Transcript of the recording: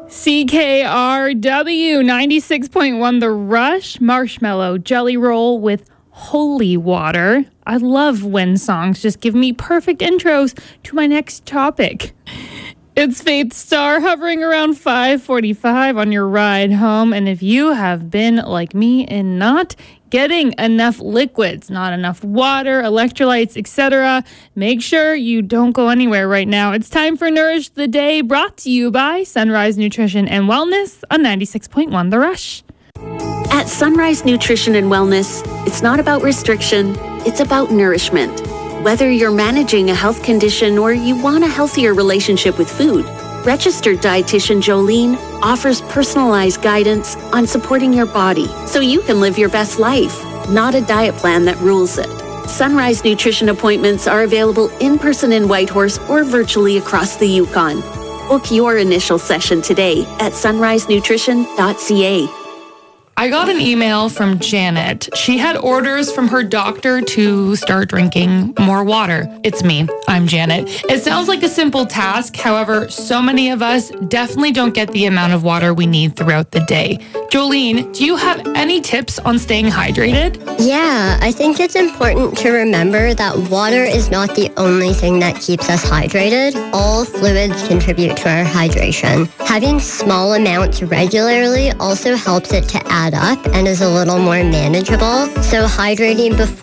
CKRW 96.1 The Rush, Marshmallow Jelly Roll with Holy Water. I love when songs just give me perfect intros to my next topic. It's Faith Star hovering around 5:45 on your ride home. And if you have been like me and not getting enough liquids, not enough water, electrolytes, etc., make sure you don't go anywhere right now. It's time for Nourish the Day, brought to you by Sunrise Nutrition and Wellness on 96.1 The Rush. At Sunrise Nutrition and Wellness, it's not about restriction, it's about nourishment. Whether you're managing a health condition or you want a healthier relationship with food, registered dietitian Jolene offers personalized guidance on supporting your body so you can live your best life, not a diet plan that rules it. Sunrise Nutrition appointments are available in person in Whitehorse or virtually across the Yukon. Book your initial session today at sunrisenutrition.ca. I got an email from Janet. She had orders from her doctor to start drinking more water. It's me. I'm Janet. It sounds like a simple task. However, so many of us definitely don't get the amount of water we need throughout the day. Jolene, do you have any tips on staying hydrated? Yeah, I think it's important to remember that water is not the only thing that keeps us hydrated. All fluids contribute to our hydration. Having small amounts regularly also helps it to add up and is a little more manageable. So hydrating before